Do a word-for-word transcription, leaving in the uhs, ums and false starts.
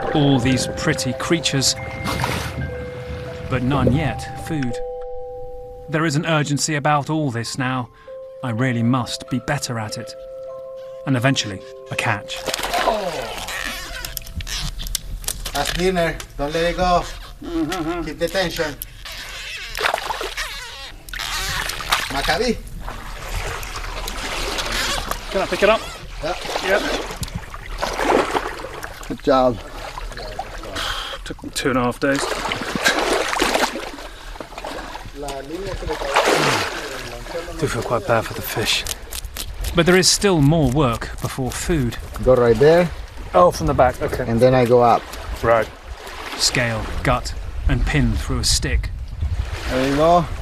All these pretty creatures, but none yet food. There is an urgency about all this now. I really must be better at it. And eventually, a catch. That's dinner. Don't let it go. Mm-hmm. Keep the tension. Maccabi. Can I pick it up? Yeah. Yep. Good job. Took me two and a half days. I do feel quite bad for the fish. But there is still more work before food. Go right there. Oh, from the back, okay. And then I go up. Right. Scale, gut, and pin through a stick. There you go.